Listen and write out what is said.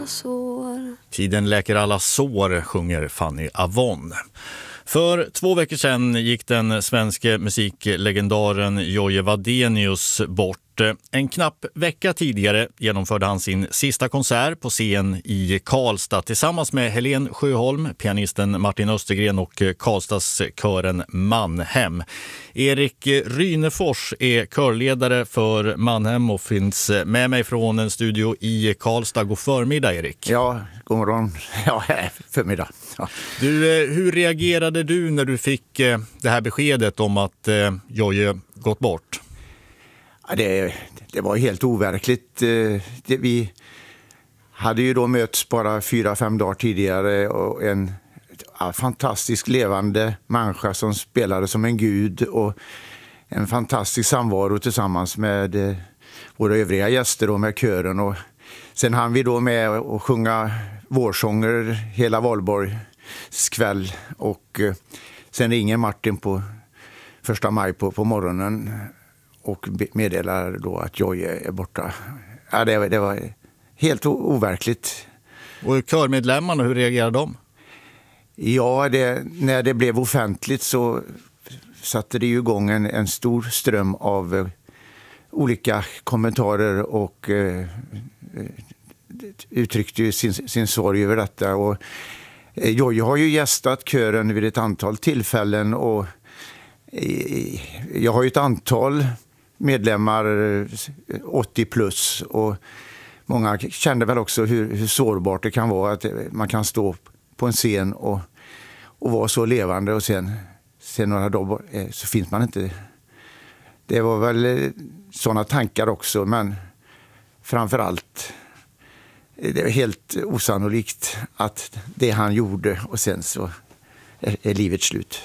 Tiden läker alla sår, sjunger Fanny Avon. För 2 veckor sedan gick den svenska musiklegendaren Jojje Wadenius bort. En knapp vecka tidigare genomförde han sin sista konsert på scen i Karlstad tillsammans med Helen Sjöholm, pianisten Martin Östergren och Karlstadskören Mannhem. Erik Rynefors är körledare för Mannhem och finns med mig från en studio i Karlstad. God förmiddag, Erik. Ja, god morgon. Ja, förmiddag. Ja. Du, hur reagerade du när du fick det här beskedet om att Jojje gått bort? Ja, det var helt overkligt. Vi hade ju då mötts bara 4-5 dagar tidigare och en fantastisk levande människa som spelade som en gud och en fantastisk samvaro tillsammans med våra övriga gäster och med kören. Och sen hann vi då med att sjunga vårsånger hela valborgs kväll och sen ringer Martin på 1 maj på morgonen och meddelar då att Jojje är borta. Ja, det var helt overkligt. Och körmedlemmarna, hur reagerade de? Ja, när det blev offentligt så satte det ju igång en stor ström av olika kommentarer och uttryckte ju sin sorg över detta. Och Jojje har ju gästat kören vid ett antal tillfällen och jag har ju ett antal medlemmar 80 plus och många kände väl också hur sårbart det kan vara att man kan stå på en scen och vara så levande och sen några dagar så finns man inte. Det var väl sådana tankar också, men framförallt det är helt osannolikt att det han gjorde och sen så är livet slut.